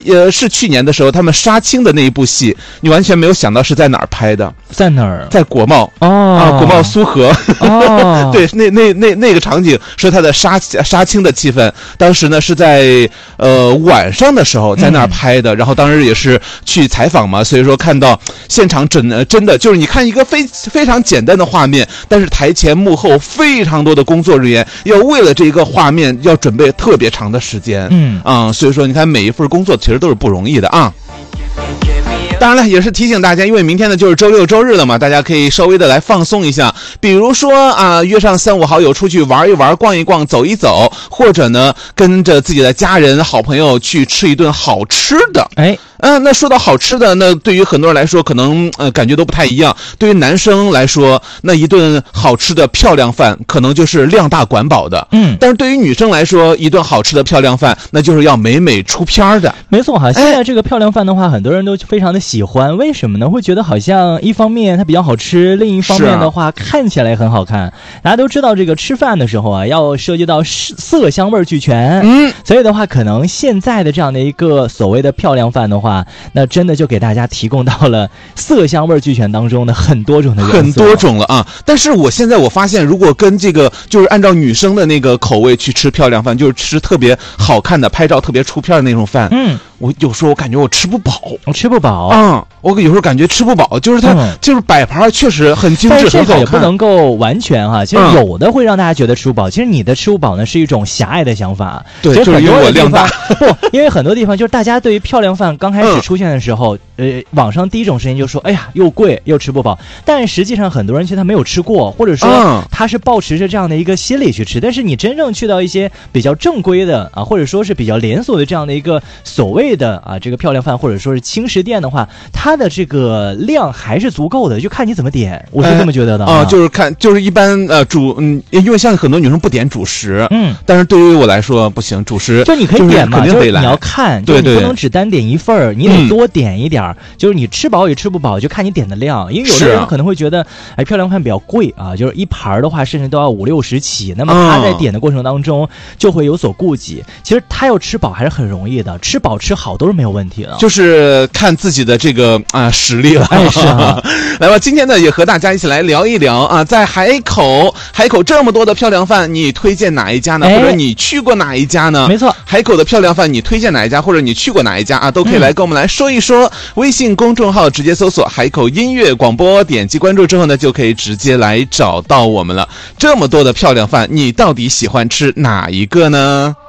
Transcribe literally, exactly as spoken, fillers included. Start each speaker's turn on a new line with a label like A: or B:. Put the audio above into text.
A: 呃，是去年的时候，他们杀青的那一部戏，你完全没有想到是在哪儿拍的，
B: 在哪儿？
A: 在国贸
B: 哦
A: 啊，国贸苏河。
B: 哦，
A: 对，那那那那个场景是他的杀杀青的气氛。当时呢是在呃晚上的时候在那儿拍的，嗯、然后当时也是去采访嘛，所以说看到现场真真的就是你看一个非非常简单的画面，但是台前幕后非常多的工作人员要为了这个画面要准备特别长的时间。嗯啊、嗯，所以说你看每一份工作其实都是不容易的啊。当然了，也是提醒大家，因为明天呢就是周六周日了嘛，大家可以稍微的来放松一下，比如说啊，约上三五好友出去玩一玩、逛一逛、走一走，或者呢跟着自己的家人、好朋友去吃一顿好吃的。哎，嗯、呃，那说到好吃的，那对于很多人来说，可能呃感觉都不太一样。对于男生来说，那一顿好吃的漂亮饭，可能就是量大管饱的。嗯，但是对于女生来说，一顿好吃的漂亮饭，那就是要美美出片的。
B: 没错哈，现在这个漂亮饭的话，很多人都非常的喜欢，为什么呢？会觉得好像一方面它比较好吃，另一方面的话、啊、看起来也很好看。大家都知道这个吃饭的时候啊，要涉及到色香味俱全。嗯，所以的话，可能现在的这样的一个所谓的漂亮饭的话，那真的就给大家提供到了色香味俱全当中的很多种的元素，
A: 很多种了啊。但是我现在我发现，如果跟这个就是按照女生的那个口味去吃漂亮饭，就是吃特别好看的、拍照特别出片的那种饭，嗯。我有时候我感觉我吃不饱，
B: 我吃不饱
A: 啊、嗯！我有时候感觉吃不饱，就是它、嗯、就是摆盘确实很精致，很好看。
B: 但是这个也不能够完全哈，其实有的会让大家觉得吃不饱。嗯、其实你的吃不饱呢是一种狭隘的想法，
A: 对，就是因为我量大。
B: 不，因为很多地方就是大家对于漂亮饭刚开始出现的时候，嗯、呃，网上第一种声音就说：“哎呀，又贵又吃不饱。”但实际上很多人其实他没有吃过，或者说他是抱持着这样的一个心理去吃。但是你真正去到一些比较正规的啊，或者说是比较连锁的这样的一个所谓的啊这个漂亮饭或者说是轻食店的话，它的这个量还是足够的，就看你怎么点。我是这么觉得的啊、
A: 呃呃，就是看就是一般呃主嗯，因为像很多女生不点主食，嗯，但是对于我来说不行，主食
B: 就你可以点嘛，
A: 就是、
B: 就是你要看，对对，你不能只单点一份儿，你得多点一点、嗯，就是你吃饱也吃不饱，就看你点的量。因为有的人可能会觉得，哎，漂亮饭比较贵啊，就是一盘的话甚至都要五六十起，那么他在点的过程当中就会有所顾忌。其实他要吃饱还是很容易的，吃饱吃好都是没有问题的，
A: 就是看自己的这个啊、呃、实力了。
B: 哎，是啊。
A: 来吧，今天呢也和大家一起来聊一聊啊，在海口，海口这么多的漂亮饭，你推荐哪一家呢？哎、或者你去过哪一家呢？
B: 没错，
A: 海口的漂亮饭你推荐哪一家，或者你去过哪一家啊？都可以来跟我们来说一说。嗯、微信公众号直接搜索海口音乐广播，点击关注之后呢，就可以直接来找到我们了。这么多的漂亮饭，你到底喜欢吃哪一个呢？